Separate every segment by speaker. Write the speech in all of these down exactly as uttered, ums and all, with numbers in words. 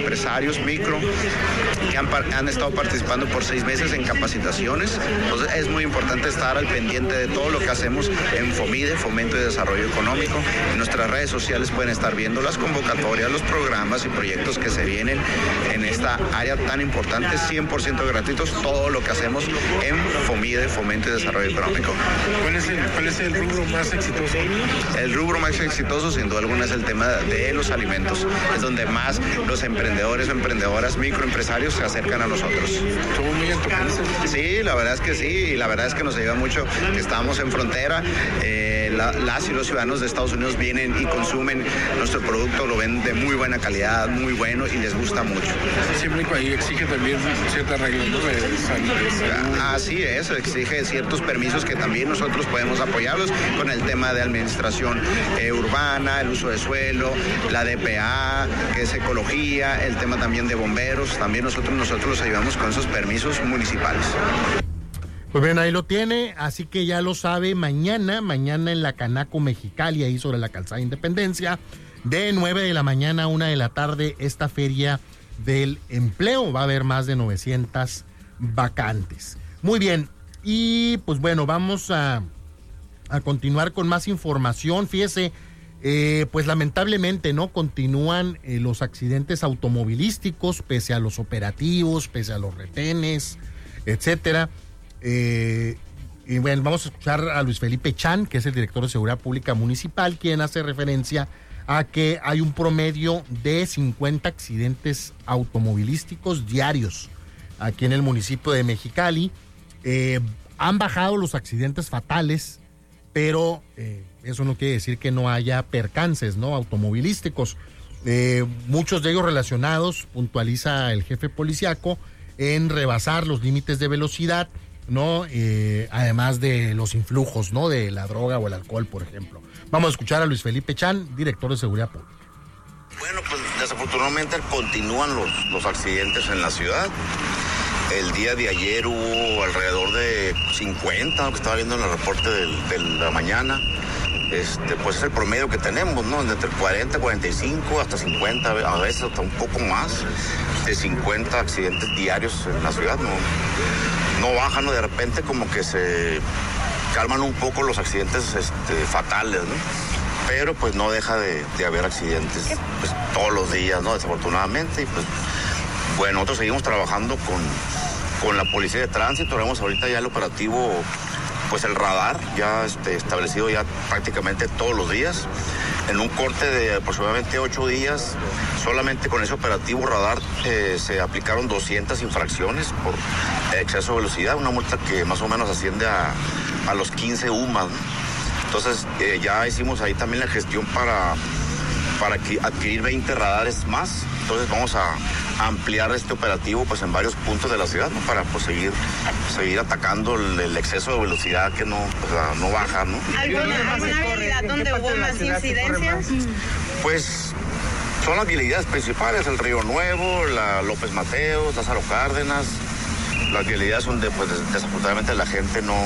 Speaker 1: empresarios micro que han, han estado participando por seis meses en capacitaciones. Entonces es muy importante estar al pendiente de todo lo que hacemos en FOMIDE, Fomento y Desarrollo Económico. En nuestras redes sociales pueden estar viendo las convocatorias, los programas y proyectos que se vienen en esta área tan importante, cien por ciento gratuitos, todo lo que hacemos en FOMIDE, Fomento y Desarrollo Económico.
Speaker 2: ¿Cuál es el, cuál es el rubro más exitoso?
Speaker 1: El rubro más exitoso, sin duda alguna, es el tema de los alimentos. Es donde más los emprendedores o emprendedoras, microempresarios se acercan a nosotros.
Speaker 2: ¿Somos muy antojantes?
Speaker 1: Sí, la verdad es que sí, y la verdad es que nos ayuda mucho que estamos en frontera. Eh, la, las y los ciudadanos de Estados Unidos vienen y consumen nuestro producto, lo ven de muy buena calidad, muy bueno, y les gusta mucho.
Speaker 2: Siempre ahí exige también ciertas reglas, ¿no? de salud.
Speaker 1: Así es, exige ciertos permisos que también nosotros podemos apoyarlos con el tema de administración eh, urbana, el uso de suelo, la D P A, que es ecología, el tema también de bomberos, también nosotros, nosotros los ayudamos con esos permisos municipales.
Speaker 3: Pues bien, ahí lo tiene, así que ya lo sabe, mañana, mañana en la Canaco Mexicali, ahí sobre la calzada Independencia, de nueve de la mañana a una de la tarde, esta feria del empleo. Va a haber más de novecientas vacantes. Muy bien, y pues bueno, vamos a, a continuar con más información. Fíjese, eh, pues lamentablemente, ¿no? Continúan eh, los accidentes automovilísticos, pese a los operativos, pese a los retenes, etcétera. Eh, y bueno, vamos a escuchar a Luis Felipe Chan, que es el director de Seguridad Pública Municipal, quien hace referencia a que hay un promedio de cincuenta accidentes automovilísticos diarios aquí en el municipio de Mexicali. Eh, han bajado los accidentes fatales, pero eh, eso no quiere decir que no haya percances, ¿no? automovilísticos. Eh, muchos de ellos relacionados, puntualiza el jefe policiaco, en rebasar los límites de velocidad, ¿no? Eh, además de los influjos, ¿no? de la droga o el alcohol, por ejemplo. Vamos a escuchar a Luis Felipe Chan, director de Seguridad Pública.
Speaker 4: Bueno, pues desafortunadamente continúan los, los accidentes en la ciudad. El día de ayer hubo alrededor de cincuenta, lo que estaba viendo en el reporte del, de la mañana. Este, pues es el promedio que tenemos, ¿no? Entre cuarenta, cuarenta y cinco, hasta cincuenta, a veces hasta un poco más, de cincuenta accidentes diarios en la ciudad. No, no bajan, ¿no? De repente como que se calman un poco los accidentes este, fatales, ¿no? Pero pues no deja de, de haber accidentes pues, todos los días, ¿no? Desafortunadamente. Y pues, bueno, nosotros seguimos trabajando con, con la Policía de Tránsito. Tenemos ahorita ya el operativo, pues el radar, ya este, establecido ya prácticamente todos los días. En un corte de aproximadamente ocho días, solamente con ese operativo radar eh, se aplicaron doscientas infracciones por exceso de velocidad, una multa que más o menos asciende a, a los quince U M A, ¿no? Entonces eh, ya hicimos ahí también la gestión para, para adquirir veinte radares más. Entonces vamos a ampliar este operativo pues en varios puntos de la ciudad, ¿no? Para pues, seguir, seguir atacando el, el exceso de velocidad que no, o sea, no baja, ¿no?
Speaker 5: ¿Alguna, alguna vialidad donde hubo más incidencias?
Speaker 4: Pues son las vialidades principales, el Río Nuevo, la López Mateos, Lázaro Cárdenas. Las vialidades donde pues desafortunadamente la gente no,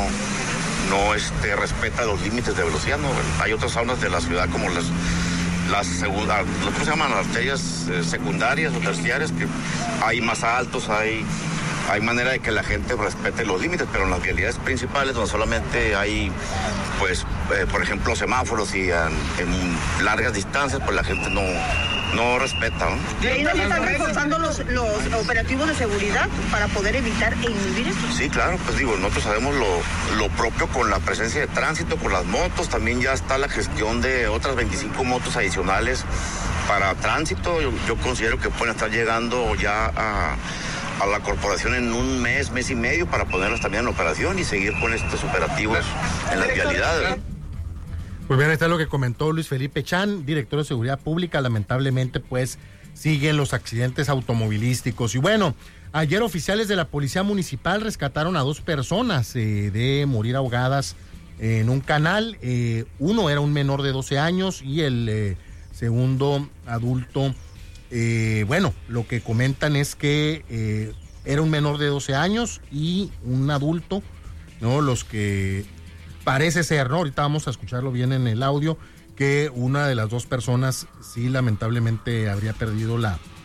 Speaker 4: no este, respeta los límites de velocidad, ¿no? Hay otras zonas de la ciudad como las las segundas, lo que se llaman las arterias eh, secundarias o terciarias, que hay más altos, hay, hay manera de que la gente respete los límites, pero en las vialidades principales donde solamente hay, pues, eh, por ejemplo, semáforos y en, en largas distancias, pues la gente no, no respeta, ¿no?
Speaker 5: ¿Y ahí no se están reforzando los, los operativos de seguridad para poder evitar e inhibir esto?
Speaker 4: Sí, claro, pues digo, nosotros sabemos lo, lo propio con la presencia de tránsito, con las motos, también ya está la gestión de otras veinticinco motos adicionales para tránsito. Yo, yo considero que pueden estar llegando ya a, a la corporación en un mes, mes y medio para ponerlas también en operación y seguir con estos operativos en las vialidades.
Speaker 3: Pues bien, está lo que comentó Luis Felipe Chan, director de Seguridad Pública. Lamentablemente, pues, siguen los accidentes automovilísticos. Y bueno, ayer oficiales de la Policía Municipal rescataron a dos personas eh, de morir ahogadas en un canal. Eh, uno era un menor de doce años y el eh, segundo adulto, eh, bueno, lo que comentan es que eh, era un menor de doce años y un adulto, ¿no? Los que... Parece ser, ¿no? Ahorita vamos a escucharlo bien en el audio, que una de las dos personas sí lamentablemente habría perdido la,